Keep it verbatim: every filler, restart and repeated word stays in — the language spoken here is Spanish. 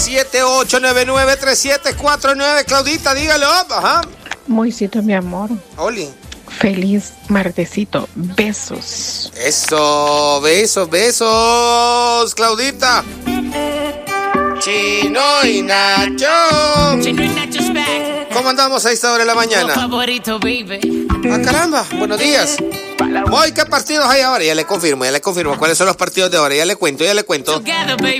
siete ocho nueve nueve tres siete cuatro nueve. Claudita, dígalo. Ajá. Moisito, mi amor. Oli. Feliz martesito. Besos. Eso, besos, besos, Claudita. Chino y Nacho. Chino y Nacho's back. ¿Cómo andamos a esta hora de la mañana? Favorito, baby. Ah, caramba, buenos días. Voy, ¿qué partidos hay ahora? Ya le confirmo, ya le confirmo. ¿Cuáles son los partidos de ahora? Ya le cuento, ya le cuento. Together, baby.